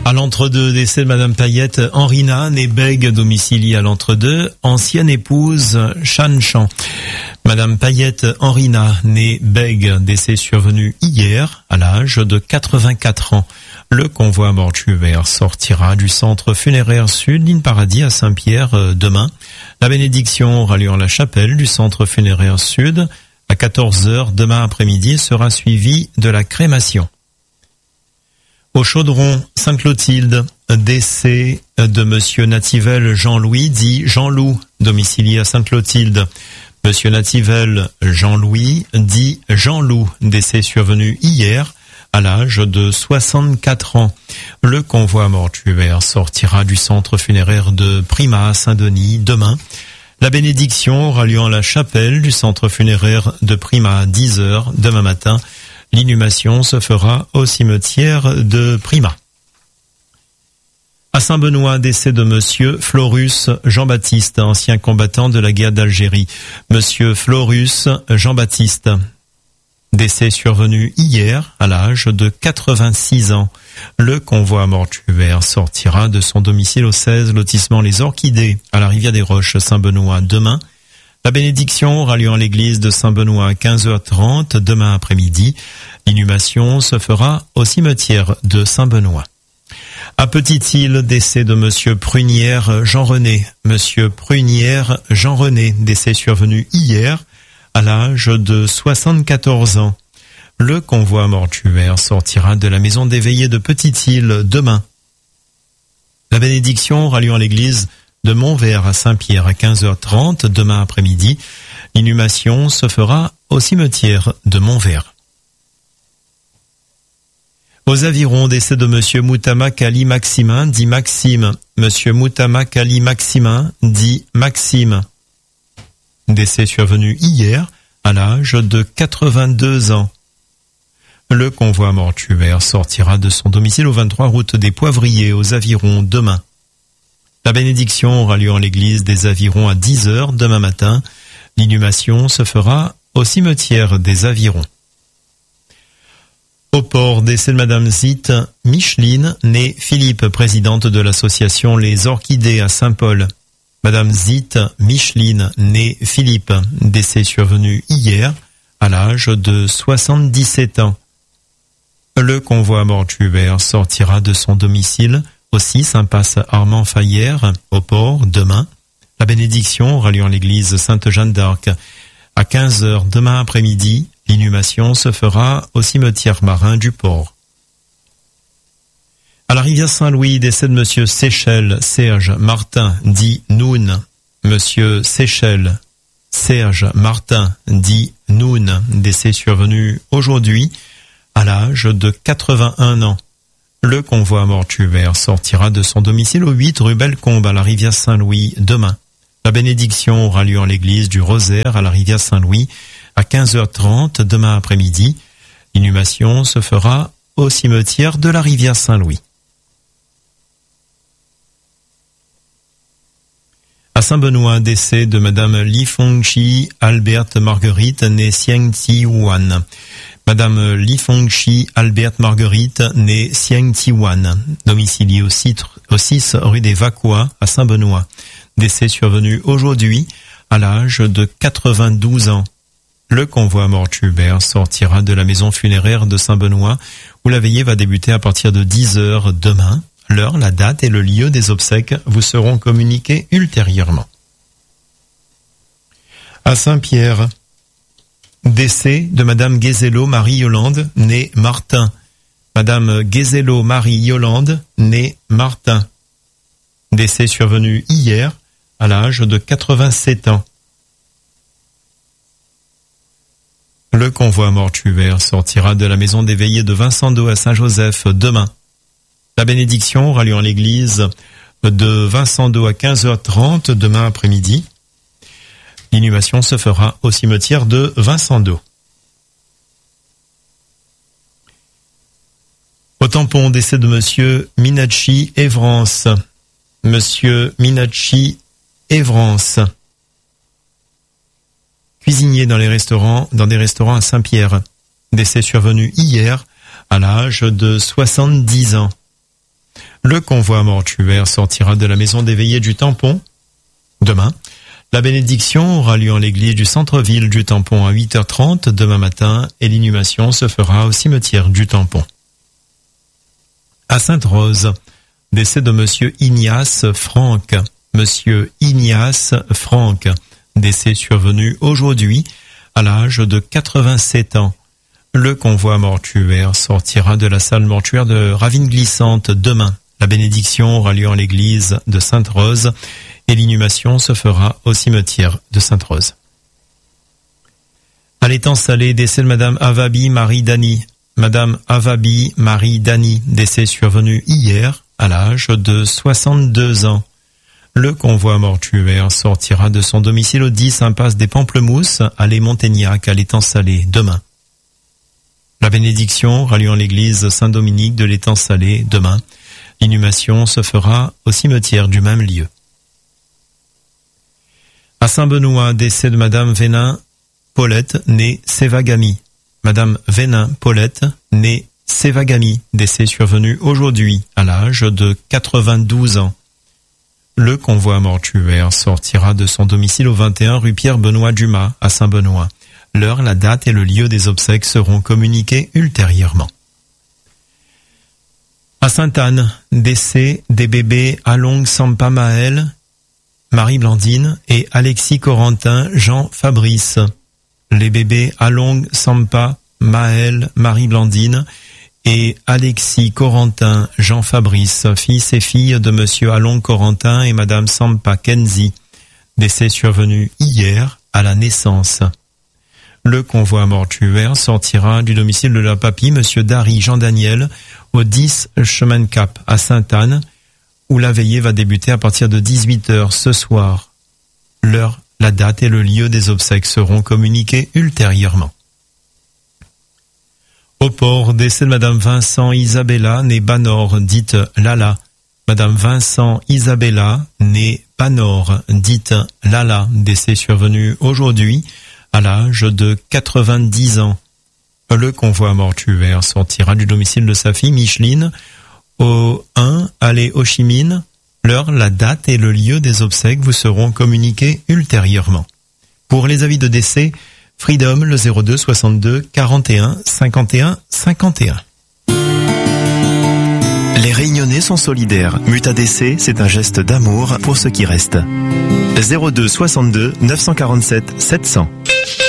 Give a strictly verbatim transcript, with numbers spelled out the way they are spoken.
À l'entre-deux, décès de Madame Payette Henrina, née Bègue, domiciliée à l'entre-deux, ancienne épouse Chan Chan. Madame Payette Henrina, née Bègue, décès survenu hier, à l'âge de quatre-vingt-quatre ans. Le convoi mortuaire sortira du centre funéraire sud, ligne Paradis à Saint-Pierre demain. La bénédiction aura lieu en la chapelle du centre funéraire sud à quatorze heures demain après-midi, sera suivie de la crémation. Au Chaudron, Sainte-Clotilde, décès de Monsieur Nativel Jean-Louis, dit Jean-Loup, domicilié à Sainte-Clotilde. Monsieur Nativel Jean-Louis, dit Jean-Loup, décès survenu hier, à l'âge de soixante-quatre ans. Le convoi mortuaire sortira du centre funéraire de Prima à Saint-Denis demain. La bénédiction aura lieu en la chapelle du centre funéraire de Prima à dix heures demain matin. L'inhumation se fera au cimetière de Prima. À Saint-Benoît, décès de Monsieur Florus Jean-Baptiste, ancien combattant de la guerre d'Algérie. Monsieur Florus Jean-Baptiste, décès survenu hier à l'âge de quatre-vingt-six ans. Le convoi mortuaire sortira de son domicile au seize lotissement Les Orchidées à la Rivière des Roches, Saint-Benoît demain. La bénédiction aura lieu en l'église de Saint-Benoît à quinze heures trente demain après-midi. L'inhumation se fera au cimetière de Saint-Benoît. À Petite-Île, décès de Monsieur Prunière Jean-René. Monsieur Prunière Jean-René, décès survenu hier à l'âge de soixante-quatorze ans. Le convoi mortuaire sortira de la maison des veillées de Petite-Île demain. La bénédiction aura lieu en l'église de Montvert à Saint-Pierre à quinze heures trente demain après-midi. L'inhumation se fera au cimetière de Montvert. Aux Avirons, décès de Monsieur Moutama Kali Maximin, dit Maxime. Monsieur Moutama Kali Maximin, dit Maxime. Décès survenu hier à l'âge de quatre-vingt-deux ans. Le convoi mortuaire sortira de son domicile au vingt-trois route des Poivriers aux Avirons demain. La bénédiction aura lieu en l'église des Avirons à dix heures demain matin. L'inhumation se fera au cimetière des Avirons. Au port, décès de Madame Zite Micheline, née Philippe, présidente de l'association Les Orchidées à Saint-Paul. Madame Zite Micheline, née Philippe, décès survenu hier à l'âge de soixante-dix-sept ans. Le convoi mortuaire sortira de son domicile au six impasse Armand Fayère, au port, demain. La bénédiction aura lieu en l'église Sainte-Jeanne d'Arc à quinze heures demain après-midi. L'inhumation se fera au cimetière marin du port. À la rivière Saint-Louis, décès de Monsieur Séchel Serge Martin, dit Noun. Monsieur Séchel Serge Martin, dit Noun, décès survenu aujourd'hui à l'âge de quatre-vingt-un ans. Le convoi mortuaire sortira de son domicile au huit rue Bellecombe à la rivière Saint-Louis demain. La bénédiction aura lieu en l'église du Rosaire à la rivière Saint-Louis à quinze heures trente demain après-midi. L'inhumation se fera au cimetière de la rivière Saint-Louis. À Saint-Benoît, décès de Madame Li Fengchi Alberte Marguerite, née Xiang Ti-Wan. Madame Li Fengchi Alberte Marguerite, née Xiang Ti-Wan, domiciliée au six rue des Vacois à Saint-Benoît. Décès survenu aujourd'hui à l'âge de quatre-vingt-douze ans. Le convoi mortuaire sortira de la maison funéraire de Saint-Benoît où la veillée va débuter à partir de dix heures demain. L'heure, la date et le lieu des obsèques vous seront communiqués ultérieurement. À Saint-Pierre, décès de Madame Guézelot Marie-Yolande, née Martin. Madame Guézelot Marie-Yolande, née Martin. Décès survenu hier à l'âge de quatre-vingt-sept ans. Le convoi mortuaire sortira de la maison des veillées de Vincent d'Eau à Saint-Joseph demain. La bénédiction aura lieu en l'église de Vincent d'Eau à quinze heures trente demain après-midi. L'inhumation se fera au cimetière de Vincent d'Eau. Au Tampon, décès de Monsieur Minacci Évrance. Monsieur Minacci Évrance, cuisinier dans les restaurants, dans des restaurants à Saint-Pierre. Décès survenu hier à l'âge de soixante-dix ans. Le convoi mortuaire sortira de la maison des veillées du Tampon demain. La bénédiction aura lieu en l'église du centre-ville du Tampon à huit heures trente demain matin et l'inhumation se fera au cimetière du Tampon. À Sainte-Rose, décès de monsieur Ignace Franck. Monsieur Ignace Franck, décès survenu aujourd'hui à l'âge de quatre-vingt-sept ans. Le convoi mortuaire sortira de la salle mortuaire de Ravine Glissante demain. La bénédiction aura lieu en l'église de Sainte-Rose et l'inhumation se fera au cimetière de Sainte-Rose. À l'étang salé, décès de madame Avabi Marie Dany. Madame Avabi Marie Dany, décès survenu hier à l'âge de soixante-deux ans. Le convoi mortuaire sortira de son domicile au dix impasse des Pamplemousses, allée Montaignac, à l'étang salé demain. La bénédiction aura lieu en l'église Saint-Dominique de l'étang salé demain. L'inhumation se fera au cimetière du même lieu. À Saint-Benoît, décès de madame Vénin Paulette, née Sévagami. Madame Vénin Paulette, née Sévagami, décès survenu aujourd'hui à l'âge de quatre-vingt-douze ans. Le convoi mortuaire sortira de son domicile au vingt et un rue Pierre-Benoît Dumas à Saint-Benoît. L'heure, la date et le lieu des obsèques seront communiqués ultérieurement. À Sainte-Anne, décès des bébés Along Sampa Maël, Marie-Blandine et Alexis Corentin Jean Fabrice. Les bébés Along Sampa Maël, Marie-Blandine et Alexis Corentin Jean Fabrice, fils et filles de monsieur Along Corentin et madame Sampa Kenzie, décès survenu hier à la naissance. Le convoi mortuaire sortira du domicile de leur papy, monsieur Dari Jean Daniel, au dix chemin de Cap à Sainte-Anne, où la veillée va débuter à partir de dix-huit heures ce soir. L'heure, la date et le lieu des obsèques seront communiqués ultérieurement. Au port, décès de madame Vincent Isabella, née Banor, dite Lala. Madame Vincent Isabella, née Banor, dite Lala, décès survenu aujourd'hui à l'âge de quatre-vingt-dix ans. Le convoi mortuaire sortira du domicile de sa fille Micheline au un allée Ho Chi Minh. L'heure, la date et le lieu des obsèques vous seront communiqués ultérieurement. Pour les avis de décès, Freedom le zéro deux soixante-deux quarante et un cinquante et un cinquante et un. Les Réunionnais sont solidaires. Muta décès, c'est un geste d'amour pour ceux qui restent. zéro deux soixante-deux neuf cent quarante-sept sept cents.